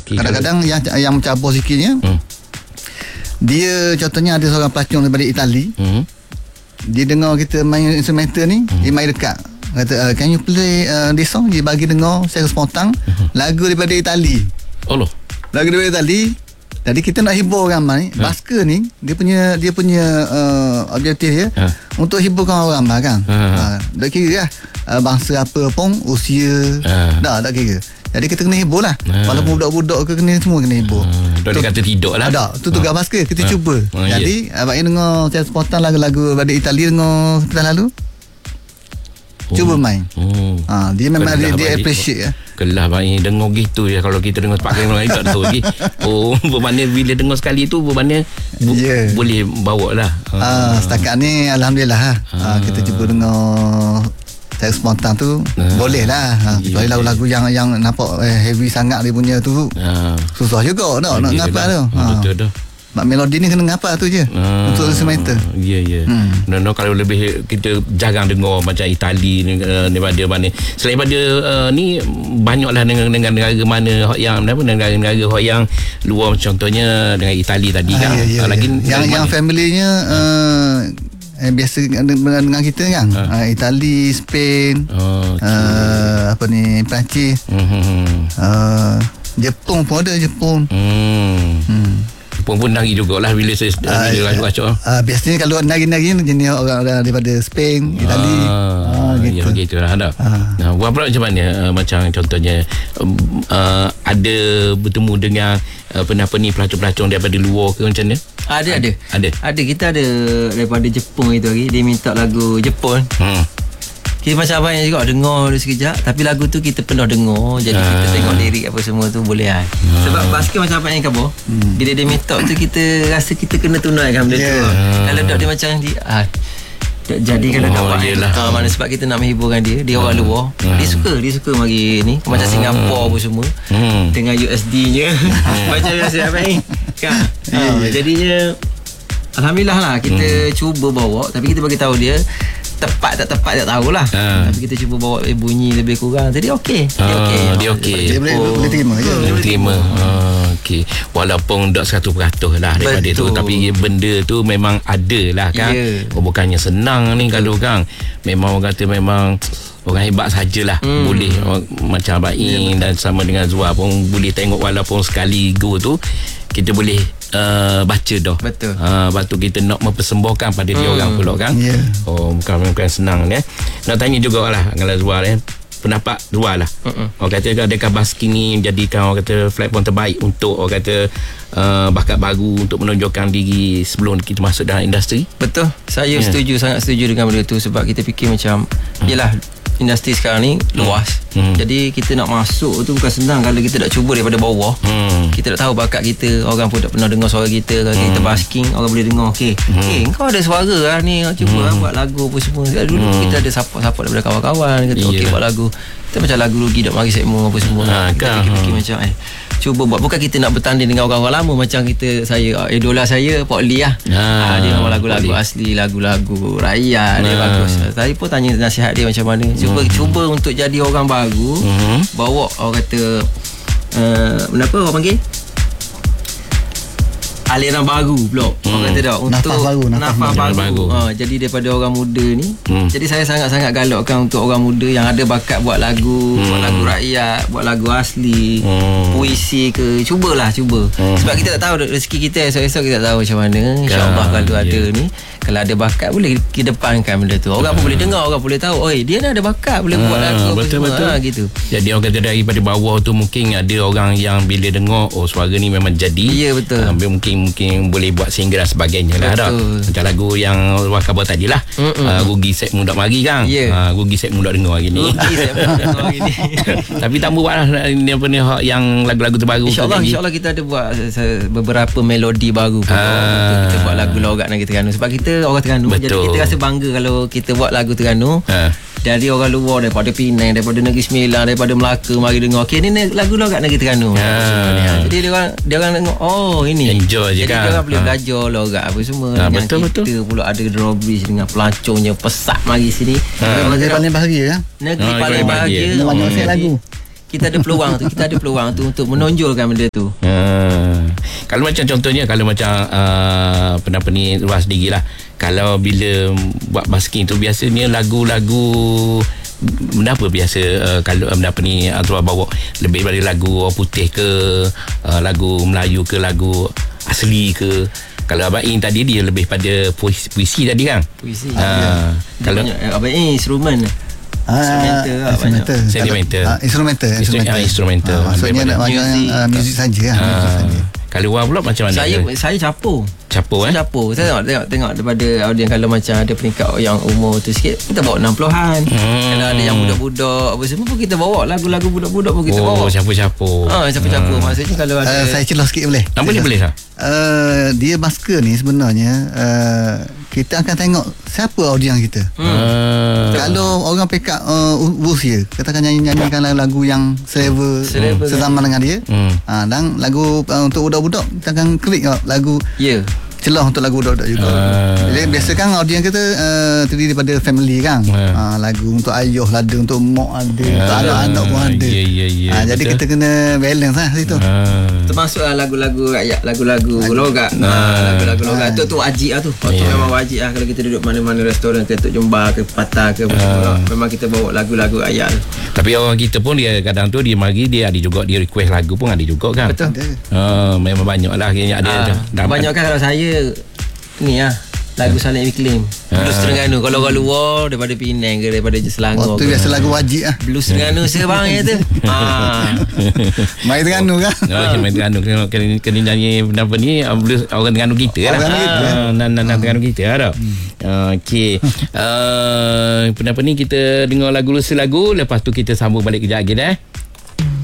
Kadang-kadang yang mencabar sikitnya, dia contohnya ada seorang pelacung daripada Itali. Dia dengar kita main instrumental ni, dia main dekat. Kata, can you play this song? Dia bagi dengar secara spontan lagu daripada Itali. Lagu daripada Itali. Jadi kita nak hibur ramai. Basker ni dia punya objektif dia untuk hiburkan orang ramai kan. Tak kira lah bangsa apa pun, usia, tak kira. Jadi kita kena hibur lah. Walaupun budak-budak ke kena hibur. Dia kata tidak lah. Tak, tu tugas basker. Kita cuba. Jadi abang dengar secara spontan lagu-lagu daripada Itali dengar sepetan lalu. Cuba main. Dia memang dia appreciate ya. Kelah baik dengar gitu ya. Kalau kita dengar sepakai orang lain tak tahu lagi. Bermakna bila dengar sekali tu bermakna boleh bawa lah. Setakat ni alhamdulillah kita cuba dengar secara spontan tu boleh lah. Kecuali lagu-lagu yang nampak heavy sangat dia punya tu susah juga nak ngapal tu. Betul dah. Mak melodi ni kena ngapa tu je untuk instrumental. Ya. No, kalau lebih kita jarang dengar macam Itali ni daripada mana. Selain pada ni banyaklah dengan negara mana yang negara-negara yang luar, contohnya dengan Itali tadi kan. Lagi yang family-nya biasa dengan kita kan. Itali, Spain, apa ni, Perancis, Jepun pun ada. Jepun pun nari jugalah bila saya racuk. Biasanya kalau nari-nari jenis orang daripada Spain, Itali. Gitu. Gitulah dah. Buat pula macam mana? Macam contohnya ada bertemu dengan pelacung-pelacung daripada luar ke macam mana? Ada. Kita ada daripada Jepun itu lagi. Dia minta lagu Jepun. Kita macam abang juga dengar dulu sekejap, tapi lagu tu kita pernah dengar, jadi kita tengok lirik apa semua tu boleh kan. Sebab basker macam abang yang khabar, bila dia minta tu kita rasa kita kena tunaikan benda tu. Kalau tak dia macam jadi kalau nak buat mana sebab kita nak menghiburkan dia orang luar. Dia suka mari ni macam Singapura apa semua dengan USD-nya macam biasa abang kan. Jadinya alhamdulillah lah kita cuba bawa, tapi kita bagi tahu dia tepat tak tahulah. Tapi kita cuba bawa bunyi lebih kurang. Jadi okey. Dia okey. Dia boleh terima je. Boleh terima. Okey. Walaupun tak 100% lah daripada tu, tapi benda tu memang ada lah kan. Bukannya senang ni kalau kan. Memang orang kata memang orang hebat sajalah. Boleh macam Abang In dan sama dengan Zua pun boleh tengok walaupun sekali go tu kita boleh baca dah. Betul. Lepas tu kita nak mempersembahkan pada dia orang pula kan. Bukan senang ni. Nak tanya jugalah dengan Zua ni, pendapat Zua lah. Orang kata adakah basking ni menjadikan orang kata platform terbaik untuk orang kata bakat baru untuk menunjukkan diri sebelum kita masuk dalam industri? Betul. Saya sangat setuju dengan benda tu, sebab kita fikir macam yelah, industri sekarang ni luas. Jadi kita nak masuk tu bukan senang kalau kita tak cuba daripada bawah. Kita tak tahu bakat kita, orang pun tak pernah dengar suara kita. Kalau kita basking, orang boleh dengar kau ada suara lah ni, cuba buat lagu apa semua. Dulu kita ada support daripada kawan-kawan kata buat lagu. Kita macam lagu rugi tak mari segmen apa semua. Kita fikir macam cuba buat. Bukan kita nak bertanding dengan orang-orang lama. Macam idola saya Pok Lee lah. Dia bawa lagu-lagu asli, lagu-lagu rakyat, dia bagus. Saya pun tanya nasihat dia macam mana. Cuba untuk jadi orang baru, bawa orang kata kenapa orang panggil aliran baru pula. Orang kata dah untuk nafas baru. Jadi daripada orang muda ni, jadi saya sangat-sangat galakkan untuk orang muda yang ada bakat buat lagu, buat lagu rakyat, buat lagu asli, puisi ke, cuba. Sebab kita tak tahu rezeki kita, esok-esok kita tak tahu macam mana. InsyaAllah kalau ada ni, kalau ada bakat boleh kedepankan benda tu. Orang pun boleh dengar, orang boleh tahu, dia ni ada bakat, boleh buat lagu betul. Gitu. Jadi orang kata daripada bawah tu mungkin ada orang yang bila dengar suara ni memang jadi. Ya betul. Mungkin boleh buat single dan sebagainya lah dah. Macam lagu yang Wah khabar tadi lah. Rugi set mudak mari kan. Rugi set mudak dengar hari ni. Tapi tak buat lah yang lagu-lagu terbaru. InsyaAllah kita ada buat beberapa melodi baru pun. Kita buat lagu logat negeri Terengganu. Sebab kita orang Terengganu. Jadi kita rasa bangga kalau kita buat lagu Terengganu. Dari orang luar, daripada Penang, daripada Negeri Sembilan, daripada Melaka mari dengar. Ni lagu logat negeri Terengganu. Jadi dia orang tengok ini. Enjoy je kan. Jadi dia orang boleh belajar logat apa semua. Yang kita pula ada drawbridge dengan pelancongnya pesat mari sini. Negeri paling bahagia kan. Negeri paling bahagia. Banyak set lagu. kita ada peluang tu untuk menonjolkan benda tu. Kalau macam contohnya kalau macam apa ni luar sendiri lah, kalau bila buat basking tu biasanya lagu-lagu apa biasa kalau apa ni tuan bawa lebih daripada lagu orang putih ke lagu Melayu ke lagu asli ke? Kalau Abang In tadi dia lebih pada puisi tadi kan? Puisi. Kalau Abang In instrumental. Instrumental. Maksudnya nak banyak muzik saja lah. Kalau orang pula macam mana? Saya capur. Capur Saya tengok daripada audiens kalau macam ada peringkat yang umur tu sikit, kita bawa 60-an. Kalau ada yang budak-budak apa semua pun kita bawa, lagu-lagu budak-budak pun kita bawa. Capur. Capur. Maksudnya kalau ada saya celah sikit boleh? Boleh sah. Dia basker ni sebenarnya kita akan tengok siapa audiens kita. Kalau orang pick up usia, katakan nyanyikan lagu yang selevel sezaman dengan dia, dan lagu untuk budak-budak kita akan klik lagu celah untuk lagu budak-budak juga. Jadi biasa kan audiens kita terdiri daripada family kan. Lagu untuk ayah ada, untuk mak ada, untuk anak-anak pun ada. Jadi kita kena balance lah situ. Termasuk lagu-lagu rakyat, lagu-lagu logat. Lagu-lagu logat tu wajib lah tu. Memang wajib lah kalau kita duduk mana-mana restoran ke Tok Jumba ke Patah ke memang kita bawa lagu-lagu rakyat. Tapi orang kita pun dia kadang tu dia mari dia ada juga, dia request lagu pun ada juga kan. Betul. Memang banyak lah ada. Banyak kan kalau saya ni lah lagu Saleh Iklim, Blues Terengganu. Kalau orang luar daripada Penang ke daripada Selangor, tu biasa lagu wajib lah. Blues Terengganu sebang ya tu. Main Terengganu kan. Main Terengganu kena nyanyi apa ni blues orang Terengganu kita lah. Terengganu kita lah. Okey. Apa ni kita dengar lagu lagu, lepas tu kita sambung balik kejap lagi dah.